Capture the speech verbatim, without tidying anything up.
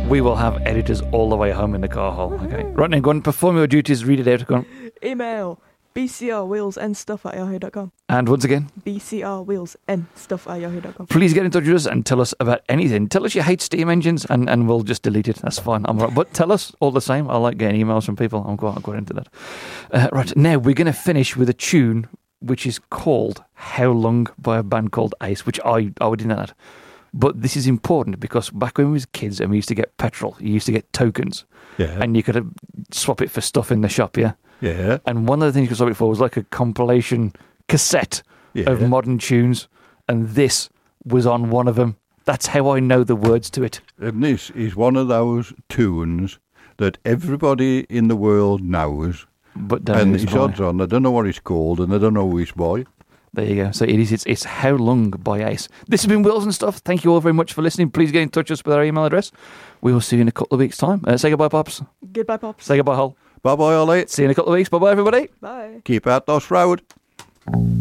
We will have editors all the way home in the car hole. Okay. Right now, go on, perform your duties, read it out. Go on. Email b c r wheels and stuff at yahoo dot com. And once again, b c r wheels and stuff at yahoo dot com. please get in touch with us and tell us about anything. Tell us you hate steam engines and, and we'll just delete it. That's fine. I'm right. But tell us all the same. I like getting emails from people. I'm quite, I'm quite into that. Uh, right, now we're going to finish with a tune which is called How Long by a band called Ace, which I, I didn't know that. But this is important because back when we was kids and we used to get petrol, you used to get tokens. Yeah. And you could uh, swap it for stuff in the shop, yeah? Yeah. And one of the things you could swap it for was like a compilation cassette Yeah. of modern tunes. And this was on one of them. That's how I know the words to it. And this is one of those tunes that everybody in the world knows. But don't And know it's who's by. odds on, I don't know what it's called and I don't know who it's by. There you go. So it is. It's, it's How Long by Ace. This has been Wheels and Stuff. Thank you all very much for listening. Please get in touch with us with our email address. We will see you in a couple of weeks' time. Uh, say goodbye, Pops. Goodbye, Pops. Say goodbye, Hull. Bye-bye, Ollie. See you in a couple of weeks. Bye-bye, everybody. Bye. Keep out those road.